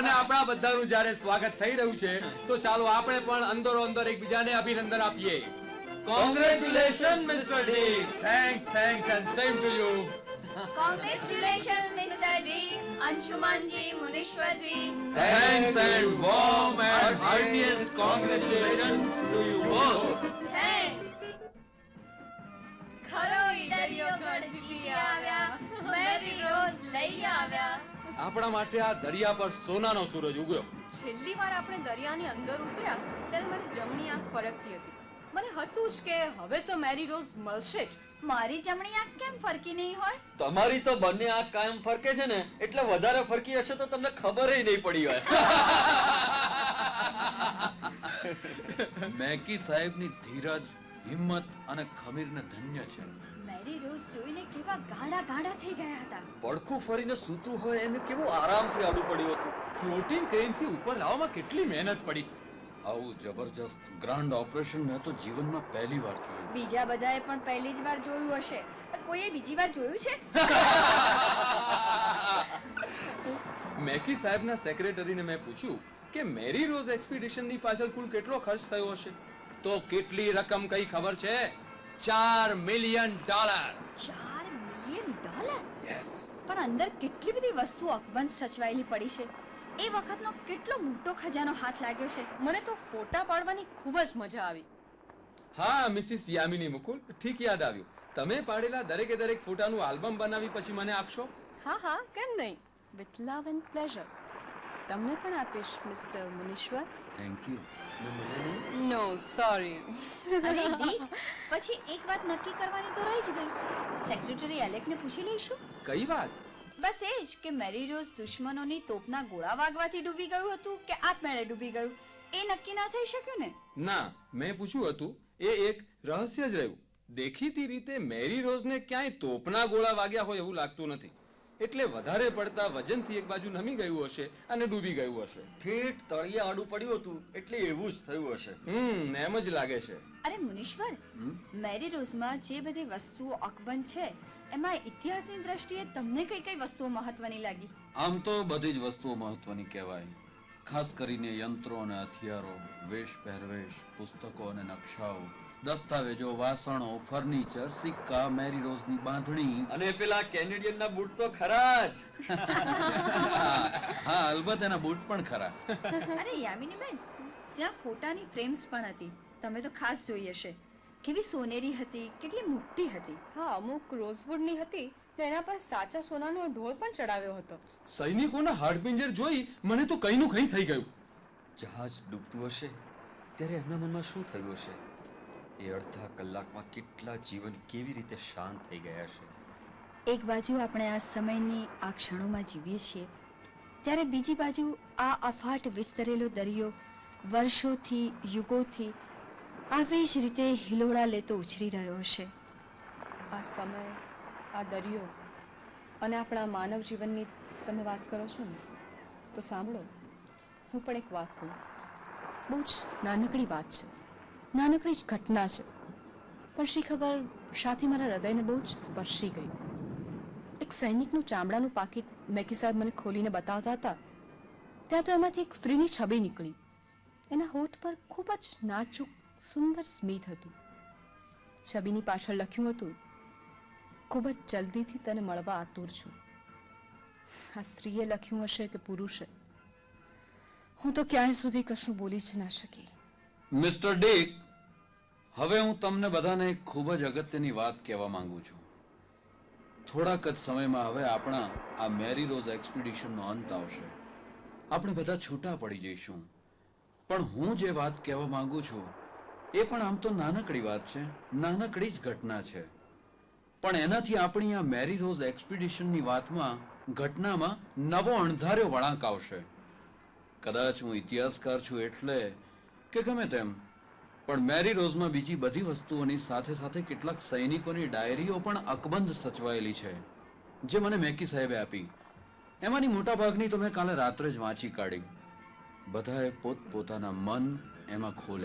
અને આપણા બધાનું જ્યારે સ્વાગત થઈ રહ્યું છે તો ચાલો આપણે પણ અંદરો અંદર એકબીજાને અભિનંદન આપીએ. Congratulations, Mr. Dick. Thanks and same to you. Congratulations, Mr. D, Anshuman ji, Munishwar ji. Thanks and warm and heartiest congratulations to you both. Thanks. ખરો ઈડરિયો ગઢ જીતી આવ્યા, મેરી રોઝ લઈ આવ્યા. આપણા માટે આ દરિયા પર સોનાનો સૂરજ ઉગ્યો. છેલ્લી વાર આપણે દરિયાની અંદર ઉતર્યા ત્યારે મારી જમણી આંખ ફરકતી હતી. મને હતું જ કે હવે તો મેરી રોઝ મળશે જ. મારી જમણી આંખ કેમ ફરકી નહીં હોય? તમારી તો બંને આંખ કાયમ ફરકે છે ને, એટલે વધારે ફરકી હશે તો તમને ખબર નહીં પડી હોય. મેકી સાહેબની ધીરજ, હિંમત અને ખમીરને ધન્ય છે. મેરી રોઝ જોઈને કેવા ગાડા ગાડા થઈ ગયા હતા. પડખું ફરીને સૂતું હોય એમ કેવું આરામથી આડું પડ્યું હતું. ફ્લોટિંગ ક્રેનથી ઉપર લાવવામાં કેટલી મહેનત પડી. આવું જબરજસ્ત ગ્રાન્ડ ઓપરેશન મેં તો જીવનમાં પહેલી વાર જોયું. બીજા બધાએ પણ પહેલી જ વાર જોયું હશે. કોઈએ બીજી વાર જોયું છે? મેકી સાહેબના સેક્રેટરીને મેં પૂછ્યું કે મેરી રોઝ એક્સપીડિશનની પાછળ કુલ કેટલો ખર્ચ થયો હશે. તો કેટલી રકમ કઈ ખબર છે? $4 million. $4 million? યસ. પણ અંદર કેટલી બધી વસ્તુઓ અકબંધ સચવાયેલી પડી છે. એ વખતનો કેટલો મોટો ખજાનો હાથ લાગ્યો છે. મને તો ફોટા પાડવાની ખૂબ જ મજા આવી. હા મિસિસ યામિની મુકુલ, ઠીક યાદ આવ્યું. તમે પાડેલા દરેકે દરેક ફોટાનું આલ્બમ બનાવી પછી મને આપશો? હા, કેમ નહીં? With love and pleasure. તમને પણ આપીશ mister મુનીશ્વર. Thank you. No sorry. અરે ડીક, પછી એક વાત નક્કી કરવાની તો રહી જ ગઈ. સેક્રેટરી એલેકને પૂછી લઈશું. કઈ વાત? બસ એ જ કે મેરી રોઝ દુશ્મનોની તોપના ગોળા વાગવાથી ડૂબી ગયું હતું કે આપમેળે ડૂબી ગયું, એ નક્કી ના થઈ શક્યું ને. ના, મેં પૂછ્યું હતું એ એક રહસ્ય જ રહ્યું. દેખીતી રીતે મેરી રોઝને ક્યાંય તોપના ગોળા વાગ્યા હોય એવું લાગતું નથી. એટલે વધારે પડતા વજનથી એક બાજુ નમી ગયું હશે અને ડૂબી ગયું હશે. ઠેઠ તળિયે આડું પડ્યું હતું એટલે એવું જ થયું હશે. એમ જ લાગે છે. અરે મુનીશ્વર, મેરી રોઝમાં જે બધી વસ્તુઓ અકબંધ છે એમાં ઇતિહાસની દ્રષ્ટિએ તમને કઈ કઈ વસ્તુઓ મહત્વની લાગી? આમ તો બધી જ વસ્તુઓ મહત્વની કહેવાય. ખાસ કરીને યંત્રો અને હથિયારો, વેશ પહેરવેશ, પુસ્તકો અને નકશાઓ, દસ્તાવેજો, વાસણો, ફર્નિચર, સિક્કા, મેરી રોઝની બાંધણી અને પેલા કેનેડિયનના બૂટ તો ખરા જ. હા, અલબત્ત એના બૂટ પણ ખરા. અરે યામિની બેન, ત્યાં ફોટાની ફ્રેમ્સ પણ હતી. તમે તો ખાસ જોઈ હશે. કેવી સોનેરી હતી, કેટલી મોટી હતી. હા, અમુક રોઝવુડની હતી ને એના પર સાચા સોનાનો ઢોળ પણ ચડાવ્યો હતો. સૈનિકોના હાડપિંજર જોઈ મને તો કઈનું કઈ થઈ ગયું. જહાજ ડૂબતું હશે ત્યારે એમના મનમાં શું થયું હશે? એ અડધા કલાકમાં કેટલા જીવન કેવી રીતે શાંત થઈ ગયા છે. એક બાજુ આપણે આ સમયની આ ક્ષણોમાં જીવીએ છીએ, ત્યારે બીજી બાજુ આ અફાટ વિસ્તરેલો દરિયો વર્ષોથી, યુગોથી આવી જ રીતે હિલોળા લેતો ઉછરી રહ્યો હશે. આ સમય, આ દરિયો અને આપણા માનવ જીવનની તમે વાત કરો છો ને, તો સાંભળો, હું પણ એક વાત કહું. બહુ જ નાનકડી વાત છે, નાનકડી જ ઘટના છે, પણ શી ખબર શાથી મારા હૃદયને બહુ જ સ્પર્શી ગઈ. એક સૈનિકનું ચામડાનું પાકીટ મેકી સાહેબ મને ખોલીને બતાવતા હતા. ત્યાં તો એમાંથી એક સ્ત્રીની છબી નીકળી. એના હોઠ પર ખૂબ જ નાજુક સુંદર સ્મિત હતું. છબીની પાછળ લખ્યું હતું, ખૂબ જ જલ્દીથી તને મળવા આતુર છું. આ સ્ત્રીએ લખ્યું હશે કે પુરુષે, હું તો ક્યાંય સુધી કશું બોલી જ ના શકી. મિસ્ટર ડિક, હવે હું તમને બધાને એક ખૂબ જ અગત્યની વાત કહેવા માંગુ છું. થોડાક જ સમયમાં હવે આપણા આ મેરી રોઝ એક્સપિડિશનનો અંત આવશે. આપણે બધા છૂટા પડી જઈશું. પણ હું જે વાત કહેવા માંગુ છું એ પણ આમ તો નાનકડી વાત છે, નાનકડી જ ઘટના છે, પણ એનાથી આપણી આ મેરી રોઝ એક્સપિડિશનની વાતમાં, ઘટનામાં નવો અણધાર્યો વળાંક આવશે. કદાચ હું ઇતિહાસકાર છું એટલે કે ગમે તેમ, પણ મેરી રોઝમાં બીજી બધી વસ્તુઓની સાથે સાથે કેટલાક સૈનિકોની ડાયરીઓ પણ અકબંધ સચવાયેલી છે, જે મને મેકી સાહેબે આપી. એમાંની મોટા ભાગની તો મેં કાલે રાત્રે જ વાંચી કાઢી. બધાએ પોતપોતાના મન એમાં ખોલ્યા.